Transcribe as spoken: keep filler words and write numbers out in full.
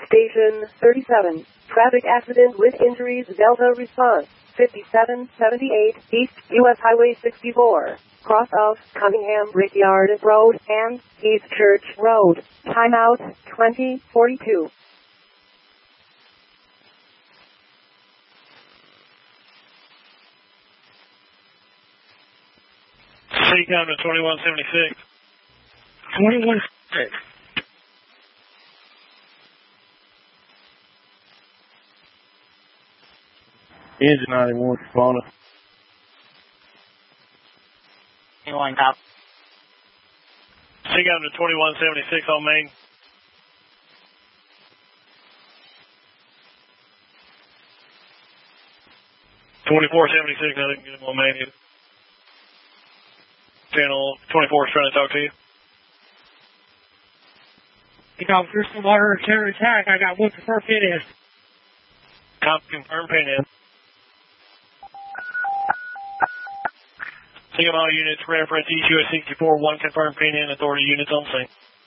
Station thirty-seven. Traffic accident with injuries. Delta response. fifty-seven seventy-eight East U S Highway sixty-four. Cross of Cunningham Brickyard Road and East Church Road. Timeout twenty forty-two. Seat down to twenty-one seventy-six. twenty-one six. Engine ninety-one, responding. Anyone cop? Seat down to twenty-one seventy-six on Main. twenty-four seventy-six, I didn't get him on Main yet. Channel twenty-four is trying to talk to you. You know, if there's some water or terror attack, I got one confirmed pin in. Cop confirmed pin in. Single model units, reference East U S sixty-four, one confirmed pin in, authority units on scene.